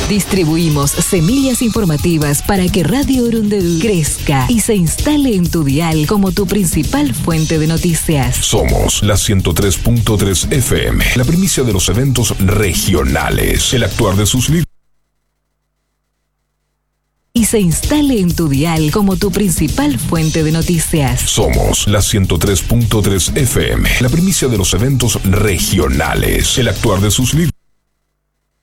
Distribuimos semillas informativas para que Radio Orundedú crezca y se instale en tu dial como tu principal fuente de noticias. Somos la 103.3 FM, la primicia de los eventos regionales, el actuar de sus líderes. Y se instale en tu dial como tu principal fuente de noticias. Somos la 103.3 FM, la primicia de los eventos regionales, el actuar de sus líderes.